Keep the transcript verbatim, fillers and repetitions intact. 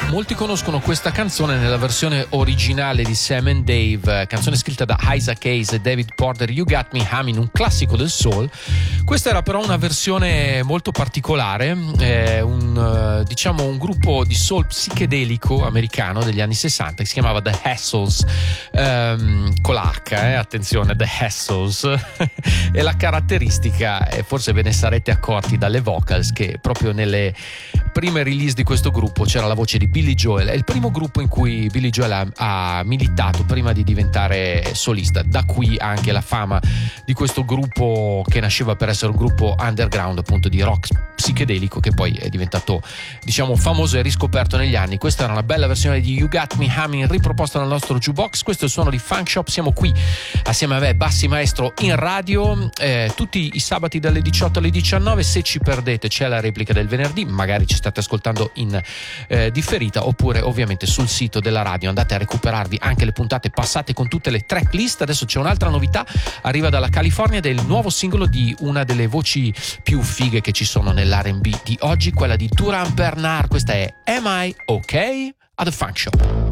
Molti conoscono questa canzone nella versione originale di Sam and Dave, canzone scritta da Isaac Hayes e David Porter, You Got Me Humming, un classico del soul. Questa era però una versione molto particolare, eh, un, diciamo un gruppo di soul psichedelico americano degli anni sessanta che si chiamava The Hassles, ehm, con l'H, eh, attenzione, The Hassles. E la caratteristica, e forse ve ne sarete accorti dalle vocals, che proprio nelle prime release di questo gruppo c'era la voce di Billy Joel. È il primo gruppo in cui Billy Joel ha, ha militato prima di diventare solista, da qui anche la fama di questo gruppo che nasceva per essere un gruppo underground, appunto di rock psichedelico, che poi è diventato, diciamo, famoso e riscoperto negli anni. Questa era una bella versione di You Got Me Humming riproposta nel nostro jukebox. Questo è il suono di Funk Shop. Siamo qui assieme a me, Bassi Maestro, in radio eh, tutti i sabati dalle diciotto alle diciannove. Se ci perdete c'è la replica del venerdì, magari ci state ascoltando in eh, differita, oppure ovviamente sul sito della radio andate a recuperarvi anche le puntate passate con tutte le tracklist. Adesso c'è un'altra novità, arriva dalla California ed è il nuovo singolo di una delle voci più fighe che ci sono nell'R and B di oggi, quella di Duran Bernard. Questa è Am I Okay? A The Funk Shop.